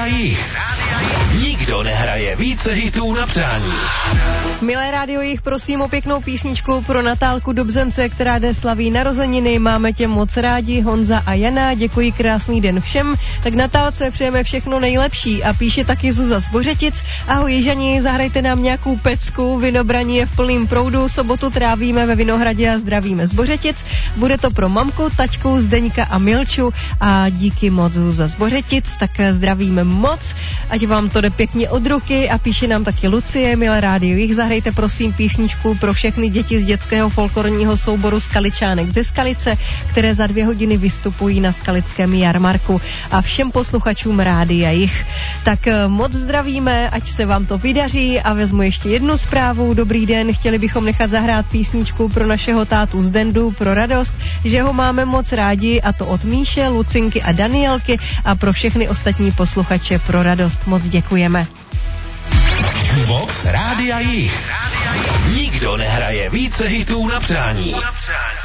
Jih. Nikdo nehraje více hitů na přání. Milé Rádio Jih, prosím o pěknou písničku pro Natálku Dobzence, která dnes slaví narozeniny. Máme tě moc rádi, Honza a Jana. Děkuji, krásný den všem. Tak Natálce přejeme všechno nejlepší a píše taky Zuza z Bořetic. Ahoj Jižani, zahrajte nám nějakou pecku, Vinobraní je v plným proudu, sobotu trávíme ve Vinohradě a zdravíme z Bořetic. Bude to pro mamku, taťku, Zdeňka a Milču a díky moc Zuza z Bořetic, tak zdravíme moc, ať vám to jde pěkně od ruky a píše nám taky Lucie. Milé Rádio Jih, zahrajte prosím písničku pro všechny děti z dětského folklorního souboru Skaličánek ze Skalice, které za 2 hodiny vystupují na skalickém jarmarku a všem posluchačům Rádia Jih. Tak moc zdravíme, ať se vám to vydaří a vezmu ještě jednu zprávu. Dobrý den, chtěli bychom nechat zahrát písničku pro našeho tátu Zdendu, pro radost, že ho máme moc rádi, a to od Míše, Lucinky a Danielky a pro všechny ostatní posluchače pro radost. Moc děkujeme. Box Rádia Jih. Nikdo nehraje více hitů na přání.